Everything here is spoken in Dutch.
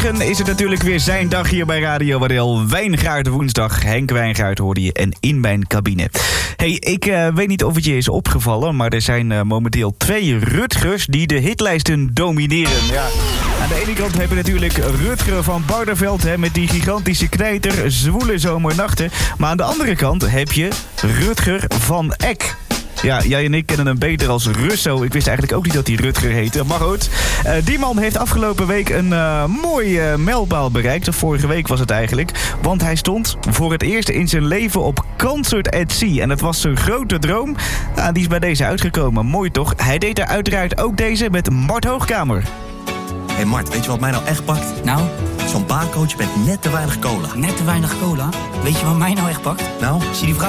morgen is het natuurlijk weer zijn dag hier bij Radio Waddel. Wijngaard woensdag. Henk Wijngaard hoorde je en in mijn cabine. Hey, ik weet niet of het je is opgevallen, maar er zijn momenteel 2 Rutgers die de hitlijsten domineren. Ja. Aan de ene kant hebben we natuurlijk Rutger van Barneveld met die gigantische knijter, zwoele zomernachten. Maar aan de andere kant heb je Rutger van Eck. Ja, jij en ik kennen hem beter als Russo. Ik wist eigenlijk ook niet dat hij Rutger heette. Maar goed, die man heeft afgelopen week een mooie mijlpaal bereikt. Of vorige week was het eigenlijk. Want hij stond voor het eerst in zijn leven op Concert at Sea. En dat was zijn grote droom. Nou, die is bij deze uitgekomen. Mooi toch? Hij deed er uiteraard ook deze met Mart Hoogkamer. Hé Mart, weet je wat mij nou echt pakt? Nou? Zo'n baarcoach met net te weinig cola. Net te weinig cola? Weet je wat mij nou echt pakt? Nou? Zie die vrouw